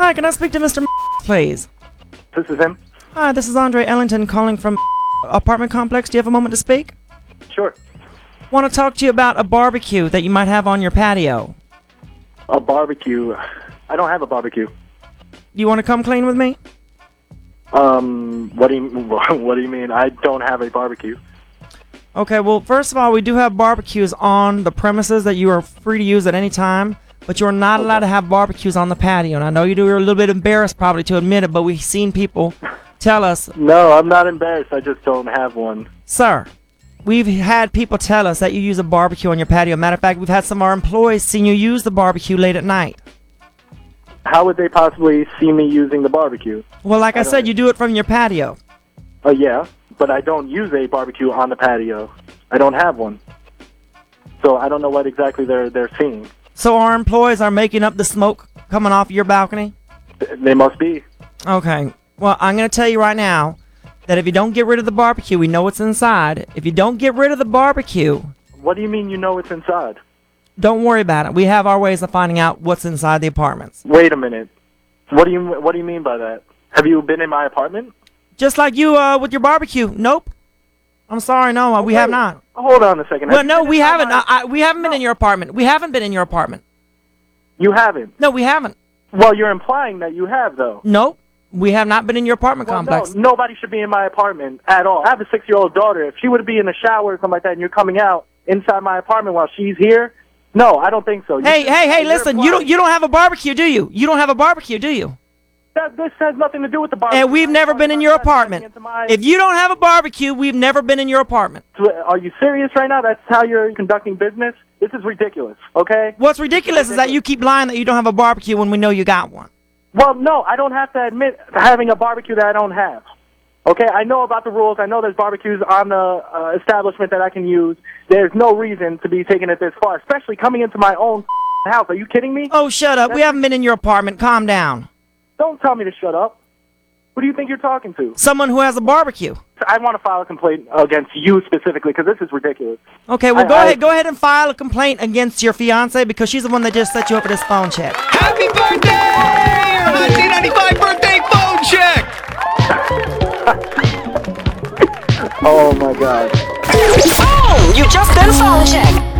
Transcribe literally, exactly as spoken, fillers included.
Hi, can I speak to Mister please? This is him. Hi, this is Andre Ellington calling from apartment complex. Do you have a moment to speak? Sure. Want to talk to you about a barbecue that you might have on your patio. A barbecue. I don't have a barbecue. Do you want to come clean with me? Um, what do you what do you mean? I don't have a barbecue. Okay, well, first of all, we do have barbecues on the premises that you are free to use at any time, but you're not allowed to have barbecues on the patio. And I know you do, you're a little bit embarrassed probably to admit it, but we've seen people tell us, No, I'm not embarrassed. I just don't have one. sir, we've had people tell us that you use a barbecue on your patio. Matter of fact, we've had some of our employees seen you use the barbecue late at night. How would they possibly see me using the barbecue? Well, like I, I said, don't- you do it from your patio. Oh, yeah, but I don't use a barbecue on the patio. I don't have one. So I don't know what exactly they're they're seeing. So our employees are making up the smoke coming off your balcony? They must be. Okay. Well, I'm going to tell you right now that if you don't get rid of the barbecue, we know what's inside. If you don't get rid of the barbecue, What do you mean you know it's inside? don't worry about it. We have our ways of finding out what's inside the apartments. Wait a minute. What do you what do you mean by that? Have you been in my apartment? Just like you uh, with your barbecue. Nope. I'm sorry, no, uh, we have Wait, not. Hold on a second. Well, Have you no, been we inside haven't. my- I, I, we haven't been in your apartment. We haven't been in your apartment. You haven't. No, we haven't. Well, you're implying that you have, though. Nope. We have not been in your apartment Well, complex. no, nobody should be in my apartment at all. I have a six-year-old daughter. If she would be in the shower or something like that, and you're coming out inside my apartment while she's here, no, I don't think so. You Hey, should- hey, hey! you're Listen, you don't implying- you don't have a barbecue, do you? You don't have a barbecue, do you? That, this has nothing to do with the barbecue. And we've never been in your apartment. If you don't have a barbecue, we've never been in your apartment. Are you serious right now? That's how you're conducting business? This is ridiculous, okay? What's ridiculous is that you keep lying that you don't have a barbecue when we know you got one. Well, no, I don't have to admit having a barbecue that I don't have. Okay, I know about the rules. I know there's barbecues on the uh, establishment that I can use. There's no reason to be taking it this far, especially coming into my own house. Are you kidding me? Oh, shut up. We haven't been in your apartment. Calm down. Don't tell me to shut up. Who do you think you're talking to? Someone who has a barbecue. I want to file a complaint against you specifically because this is ridiculous. Okay, well, I- go I- ahead. Go ahead and file a complaint against your fiance because she's the one that just set you up for this phone check. Happy birthday! nineteen ninety-five birthday phone check! Oh, my God. Boom! You just did a phone check.